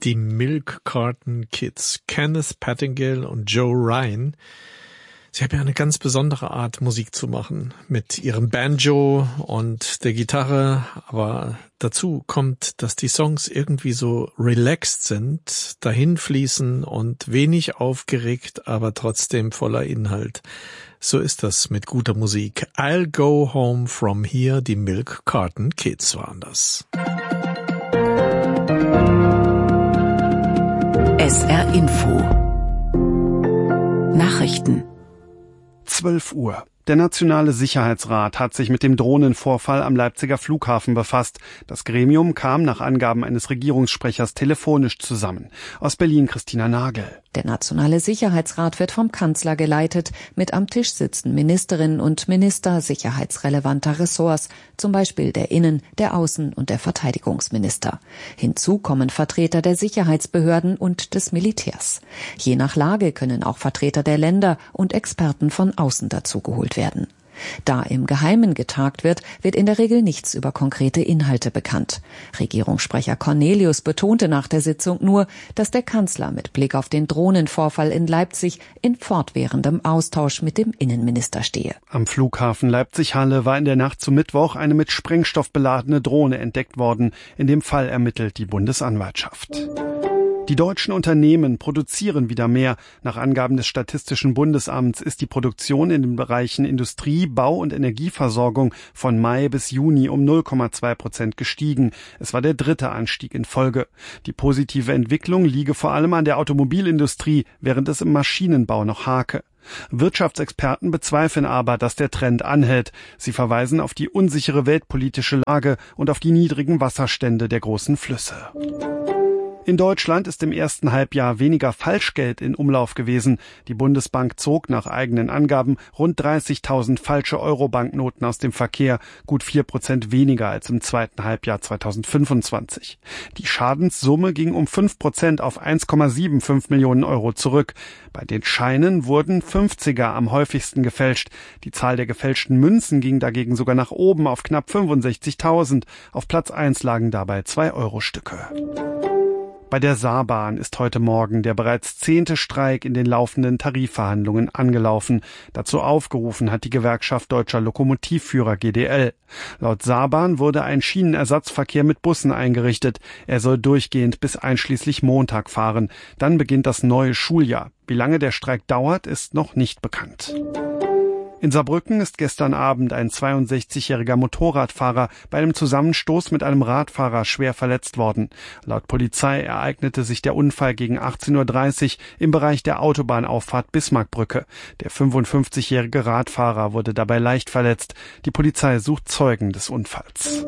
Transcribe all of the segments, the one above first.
Die Milk Carton Kids, Kenneth Pettingill und Joe Ryan. Sie haben ja eine ganz besondere Art, Musik zu machen, mit ihrem Banjo und der Gitarre, aber dazu kommt, dass die Songs irgendwie so relaxed sind, dahin fließen und wenig aufgeregt, aber trotzdem voller Inhalt. So ist das mit guter Musik. I'll Go Home From Here, die Milk Carton Kids waren das. SR Info Nachrichten 12 Uhr. Der Nationale Sicherheitsrat hat sich mit dem Drohnenvorfall am Leipziger Flughafen befasst. Das Gremium kam nach Angaben eines Regierungssprechers telefonisch zusammen. Aus Berlin Christina Nagel. Der Nationale Sicherheitsrat wird vom Kanzler geleitet. Mit am Tisch sitzen Ministerinnen und Minister sicherheitsrelevanter Ressorts, zum Beispiel der Innen-, der Außen- und der Verteidigungsminister. Hinzu kommen Vertreter der Sicherheitsbehörden und des Militärs. Je nach Lage können auch Vertreter der Länder und Experten von außen dazugeholt werden. Da im Geheimen getagt wird, wird in der Regel nichts über konkrete Inhalte bekannt. Regierungssprecher Cornelius betonte nach der Sitzung nur, dass der Kanzler mit Blick auf den Drohnenvorfall in Leipzig in fortwährendem Austausch mit dem Innenminister stehe. Am Flughafen Leipzig-Halle war in der Nacht zum Mittwoch eine mit Sprengstoff beladene Drohne entdeckt worden. In dem Fall ermittelt die Bundesanwaltschaft. Die deutschen Unternehmen produzieren wieder mehr. Nach Angaben des Statistischen Bundesamts ist die Produktion in den Bereichen Industrie, Bau und Energieversorgung von Mai bis Juni um 0,2% gestiegen. Es war der dritte Anstieg in Folge. Die positive Entwicklung liege vor allem an der Automobilindustrie, während es im Maschinenbau noch hake. Wirtschaftsexperten bezweifeln aber, dass der Trend anhält. Sie verweisen auf die unsichere weltpolitische Lage und auf die niedrigen Wasserstände der großen Flüsse. In Deutschland ist im ersten Halbjahr weniger Falschgeld in Umlauf gewesen. Die Bundesbank zog nach eigenen Angaben rund 30.000 falsche Euro-Banknoten aus dem Verkehr, gut 4% weniger als im zweiten Halbjahr 2025. Die Schadenssumme ging um 5% auf 1,75 Millionen Euro zurück. Bei den Scheinen wurden 50er am häufigsten gefälscht. Die Zahl der gefälschten Münzen ging dagegen sogar nach oben auf knapp 65.000. Auf Platz 1 lagen dabei 2-Euro-Stücke. Bei der Saarbahn ist heute Morgen der bereits 10. Streik in den laufenden Tarifverhandlungen angelaufen. Dazu aufgerufen hat die Gewerkschaft Deutscher Lokomotivführer GDL. Laut Saarbahn wurde ein Schienenersatzverkehr mit Bussen eingerichtet. Er soll durchgehend bis einschließlich Montag fahren. Dann beginnt das neue Schuljahr. Wie lange der Streik dauert, ist noch nicht bekannt. In Saarbrücken ist gestern Abend ein 62-jähriger Motorradfahrer bei einem Zusammenstoß mit einem Radfahrer schwer verletzt worden. Laut Polizei ereignete sich der Unfall gegen 18.30 Uhr im Bereich der Autobahnauffahrt Bismarckbrücke. Der 55-jährige Radfahrer wurde dabei leicht verletzt. Die Polizei sucht Zeugen des Unfalls.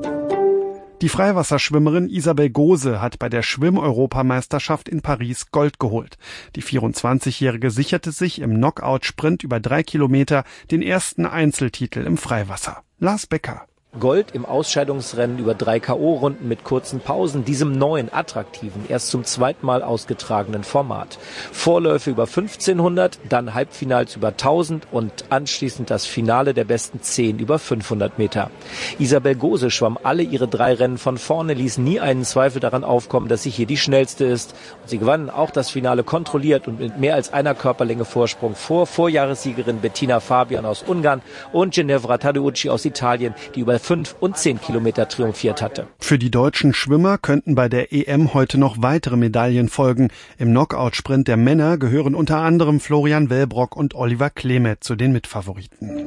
Die Freiwasserschwimmerin Isabel Gose hat bei der Schwimm-Europameisterschaft in Paris Gold geholt. Die 24-Jährige sicherte sich im Knockout-Sprint über 3 Kilometer den ersten Einzeltitel im Freiwasser. Lars Becker. Gold im Ausscheidungsrennen über 3 K.O.-Runden mit kurzen Pausen, diesem neuen, attraktiven, erst zum zweiten Mal ausgetragenen Format. Vorläufe über 1500, dann Halbfinals über 1000 und anschließend das Finale der besten 10 über 500 Meter. Isabel Gose schwamm alle ihre 3 Rennen von vorne, ließ nie einen Zweifel daran aufkommen, dass sie hier die schnellste ist. Und sie gewann auch das Finale kontrolliert und mit mehr als einer Körperlänge Vorsprung vor Vorjahressiegerin Bettina Fabian aus Ungarn und Ginevra Tadeucci aus Italien, die über 5 und 10 Kilometer triumphiert hatte. Für die deutschen Schwimmer könnten bei der EM heute noch weitere Medaillen folgen. Im Knockout-Sprint der Männer gehören unter anderem Florian Wellbrock und Oliver Klemet zu den Mitfavoriten.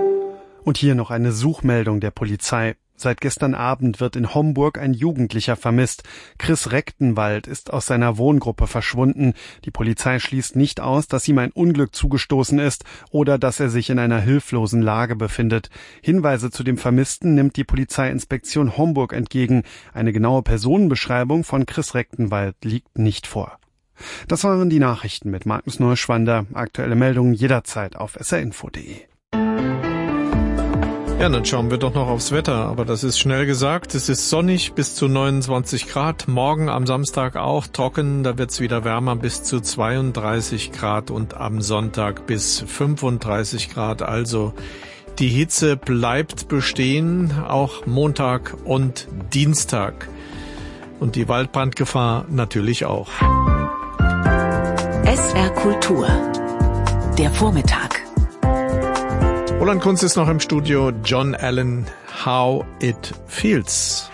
Und hier noch eine Suchmeldung der Polizei. Seit gestern Abend wird in Homburg ein Jugendlicher vermisst. Chris Rechtenwald ist aus seiner Wohngruppe verschwunden. Die Polizei schließt nicht aus, dass ihm ein Unglück zugestoßen ist oder dass er sich in einer hilflosen Lage befindet. Hinweise zu dem Vermissten nimmt die Polizeiinspektion Homburg entgegen. Eine genaue Personenbeschreibung von Chris Rechtenwald liegt nicht vor. Das waren die Nachrichten mit Markus Neuschwander. Aktuelle Meldungen jederzeit auf srinfo.de. Ja, dann schauen wir doch noch aufs Wetter, aber das ist schnell gesagt. Es ist sonnig bis zu 29 Grad, morgen am Samstag auch trocken, da wird's wieder wärmer bis zu 32 Grad und am Sonntag bis 35 Grad. Also die Hitze bleibt bestehen, auch Montag und Dienstag. Und die Waldbrandgefahr natürlich auch. SR Kultur. Der Vormittag. Roland Kunz ist noch im Studio. John Allen, How It Feels.